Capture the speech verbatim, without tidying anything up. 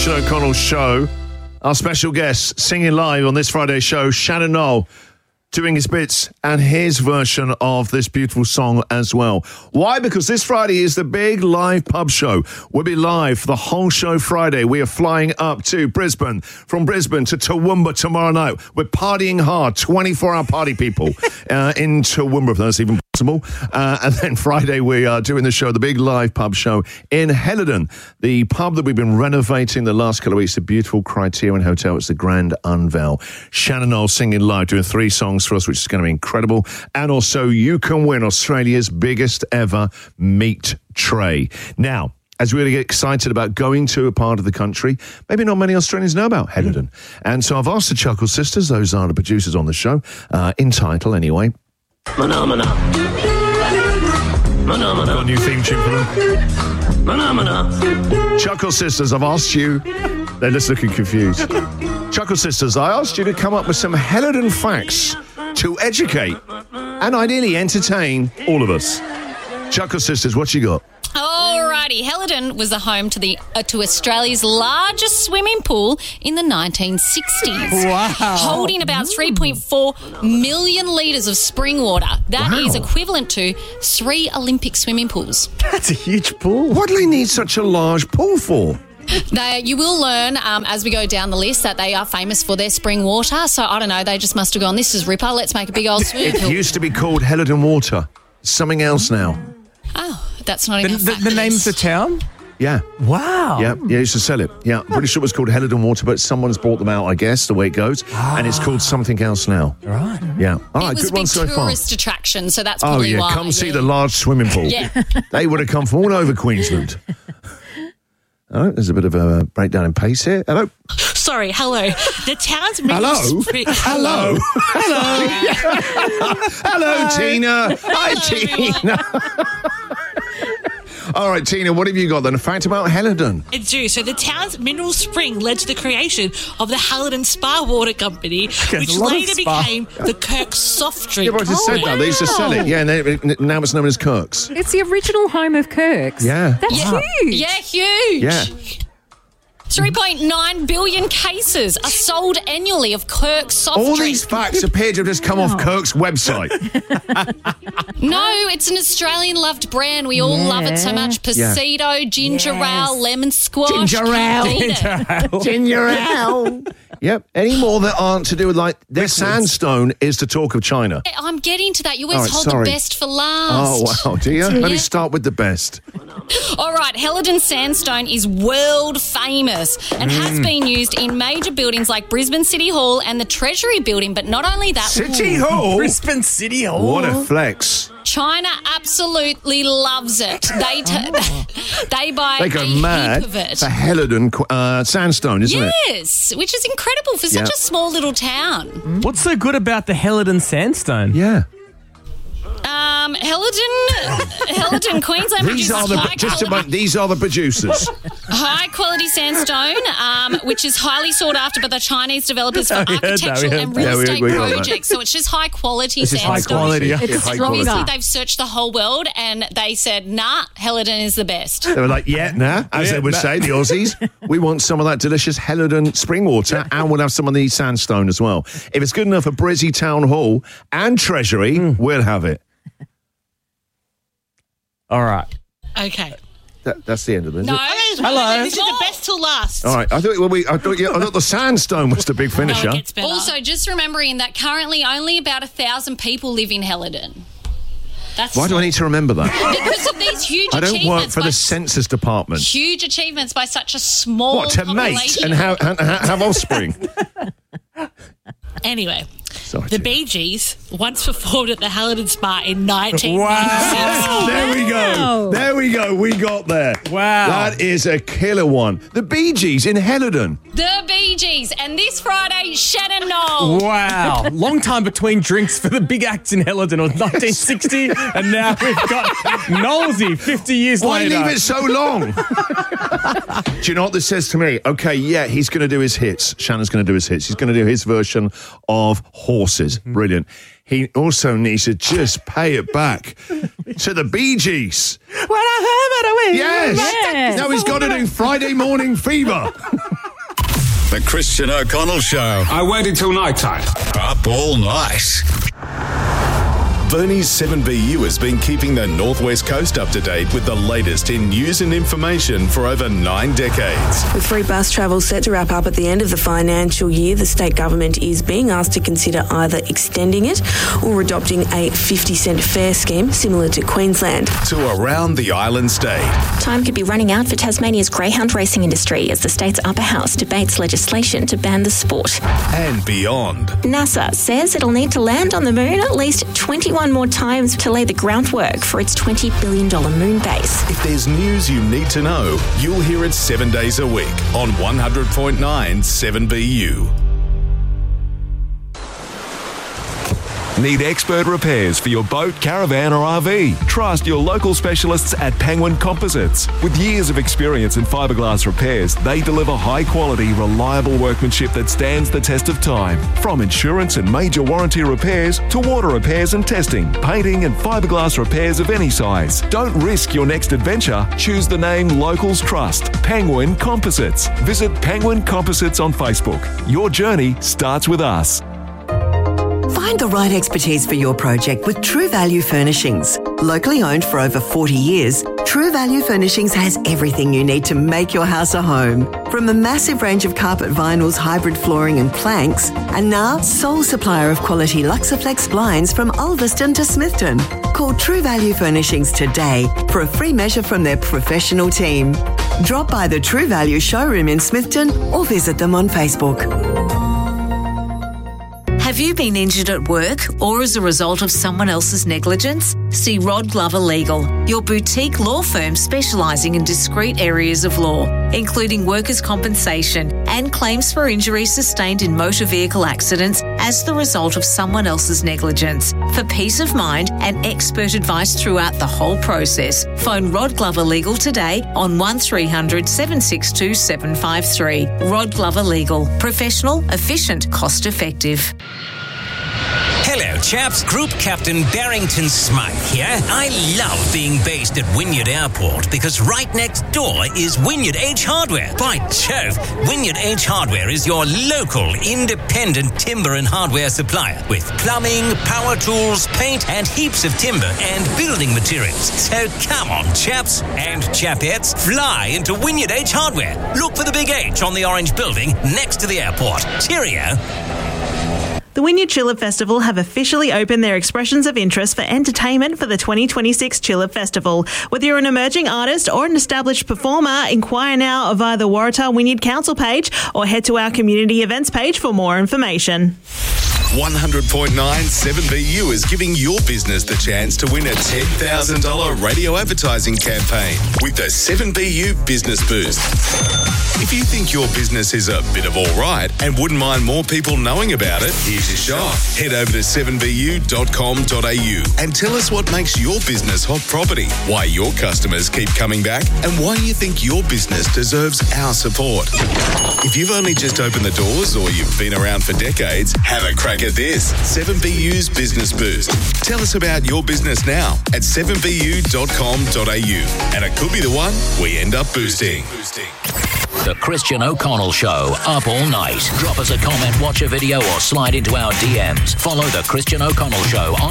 Sian O'Connell show. Our special guest singing live on this Friday show, Shannon Noll, doing his bits and his version of this beautiful song as well. Why? Because this Friday is the big live pub show. We'll be live for the whole show Friday. We are flying up to Brisbane, from Brisbane to Toowoomba tomorrow night. We're partying hard, twenty-four hour party people uh, in Toowoomba, if that's even possible. Uh, and then Friday we are doing the show, the big live pub show in Helidon, the pub that we've been renovating the last couple of weeks, the beautiful Criterion Hotel. It's the grand unveil. Shannon Noll singing live, doing three songs for us, which is going to be incredible. And also, you can win Australia's biggest ever meat tray. Now, as we really get excited about going to a part of the country, maybe not many Australians know about Helidon. And so I've asked the Chuckle Sisters, those are the producers on the show, uh, in title anyway. Mana-mana. Mana-mana. Got a new theme tune for them. Mana-mana. Chuckle Sisters, I've asked you, they're just looking confused. Chuckle Sisters, I asked you to come up with some Helidon facts to educate and ideally entertain all of us. Chuckle Sisters, what you got? Alrighty, Helidon was the home to the uh, to Australia's largest swimming pool in the nineteen sixties. Wow. Holding about three point four million litres of spring water. That Wow. is equivalent to three Olympic swimming pools. That's a huge pool. What do they need such a large pool for? They, you will learn um, as we go down the list that they are famous for their spring water. So, I don't know, they just must have gone, this is Ripper, let's make a big old swimming It pool. used to be called Helidon Water. Something else now. Oh, that's not The, enough the, the name of the town? Yeah. Wow. Yeah, yeah, used to sell it. Yeah, I'm pretty sure it was called Helidon Water, but someone's bought them out, I guess, the way it goes. And it's called something else now. Right. Yeah. All It right, was good a one big so far. tourist attraction, so that's Oh, probably yeah, why. come see yeah. the large swimming pool. Yeah. They would have come from all over Queensland. All right, there's a bit of a breakdown in pace here. Hello? Sorry, hello. The town's Hello? Hello? Hello? Hello, Tina. Hi, Tina. All right, Tina, what have you got then? A fact about Helidon? I do. So the town's mineral spring led to the creation of the Helidon Spa Water Company, which a lot of later spa. became the Kirk's soft drink. Yeah, but I just said that. They used to sell it. Yeah, and they, now it's known as Kirk's. It's the original home of Kirk's. Yeah. That's Yeah. huge. Yeah, huge. Yeah. three point nine billion cases are sold annually of Kirk's soft All drink. these facts appear to have just come off Kirk's website. No, it's an Australian-loved brand. We all love it so much. Pasito, ginger ale, lemon squash. Ginger ale. Can't beat it. Ginger ale. Yep. Any more that aren't to do with, like, their sandstone is the talk of China. I'm getting to that. You All always right, hold sorry. the best for last. Oh, wow. Do you? Let me Yeah. start with the best. All right, Helidon sandstone is world famous and Mm. has been used in major buildings like Brisbane City Hall and the Treasury Building. But not only that, City Hall? Brisbane City Hall. What a flex. China absolutely loves it. They t- they buy They go a mad heap of it. for Helidon uh, sandstone, isn't it? Yes, which is incredible for such Yeah. a small little town. What's so good about the Helidon sandstone? Yeah. Um, Helidon, Helidon, Queensland These produces are the high, just about these are the producers. high quality sandstone, um, which is highly sought after by the Chinese developers for Oh, we heard that, we architectural heard and that. real Yeah, we- estate we got that. projects. So it's just high quality This is high sandstone. quality. Yeah. It's Yeah, high stronger. quality. They've searched the whole world and they said, nah, Helidon is the best. They were like, yeah, nah, as Yeah, they would nah. say, the Aussies. We want some of that delicious Helidon spring water and we'll have some of the sandstone as well. If it's good enough for Brizzy Town Hall and Treasury, we'll have it. All right. Okay. That, that's the end of it. No, Hello. This is the best till last. All right. I thought, well, we, I, thought, yeah, I thought the sandstone was the big No, finisher. it gets better. Also, just remembering that currently only about a thousand people live in Helidon. That's Why do I need to remember that? because of these huge I don't work achievements for by the census department. huge achievements by such a small What, to mate population. and have, and have offspring? Anyway, Sorry, the Tina. Bee Gees once performed at the Helidon Spa in nineteen ninety-six. Wow. There we go. There we go. We got there. Wow. That is a killer one. The Bee Gees in Helidon. The Bee Bee Gees. And this Friday, Shannon Knoll. Wow. Long time between drinks for the big acts in Helidon. It was nineteen sixty, and now we've got Knowlesy fifty years Why later. leave it so long? Do you know what this says to me? Okay, yeah, he's going to do his hits. Shannon's going to do his hits. He's going to do his version of Horses. Brilliant. He also needs to just pay it back to the Bee Gees. When I have it away. Yes. Yes. Now he's got to do Friday Morning Fever. The Christian O'Connell Show. I waited till night time. Up all night. Bernie's seven B U has been keeping the Northwest Coast up to date with the latest in news and information for over nine decades. With free bus travel set to wrap up at the end of the financial year, the state government is being asked to consider either extending it or adopting a fifty cent fare scheme similar to Queensland. To around the island state. Time could be running out for Tasmania's greyhound racing industry as the state's upper house debates legislation to ban the sport. And beyond. NASA says it'll need to land on the moon at least twenty-one more times to lay the groundwork for its twenty billion dollars moon base. If there's news you need to know, you'll hear it seven days a week on one hundred point nine seven B U. Need expert repairs for your boat, caravan or R V? Trust your local specialists at Penguin Composites. With years of experience in fiberglass repairs, they deliver high quality, reliable workmanship that stands the test of time. From insurance and major warranty repairs to water repairs and testing, painting and fiberglass repairs of any size. Don't risk your next adventure. Choose the name locals trust. Penguin Composites. Visit Penguin Composites on Facebook. Your journey starts with us. Find the right expertise for your project with True Value Furnishings. Locally owned for over forty years, True Value Furnishings has everything you need to make your house a home. From a massive range of carpet vinyls, hybrid flooring and planks, and now sole supplier of quality Luxaflex blinds from Ulverston to Smithton. Call True Value Furnishings today for a free measure from their professional team. Drop by the True Value showroom in Smithton or visit them on Facebook. Have you been injured at work or as a result of someone else's negligence? See Rod Glover Legal, your boutique law firm specialising in discrete areas of law, including workers' compensation and claims for injuries sustained in motor vehicle accidents as the result of someone else's negligence. For peace of mind and expert advice throughout the whole process, phone Rod Glover Legal today on one three hundred seven six two seven five three. Rod Glover Legal. Professional, efficient, cost effective. Hello, chaps. Group Captain Barrington Smythe here. I love being based at Wynyard Airport because right next door is Wynyard H Hardware. By Jove, Wynyard H Hardware is your local independent timber and hardware supplier with plumbing, power tools, paint, and heaps of timber and building materials. So come on, chaps and chapettes, fly into Wynyard H Hardware. Look for the big H on the orange building next to the airport. Cheerio. The Wynyard Chillip Festival have officially opened their expressions of interest for entertainment for the twenty twenty-six Chillip Festival. Whether you're an emerging artist or an established performer, inquire now via the Waratah Wynyard Council page or head to our community events page for more information. one hundred point nine seven B U is giving your business the chance to win a ten thousand dollars radio advertising campaign with the seven B U Business Boost. If you think your business is a bit of all right and wouldn't mind more people knowing about it, here's your shot. Head over to seven b u dot com dot a u and tell us what makes your business hot property, why your customers keep coming back, and why you think your business deserves our support. If you've only just opened the doors or you've been around for decades, have a crack at this. seven B U's Business Boost. Tell us about your business now at seven b u dot com dot a u, and it could be the one we end up boosting. The Christian O'Connell Show, up all night. Drop us a comment, watch a video, or slide into our D Ms. Follow The Christian O'Connell Show on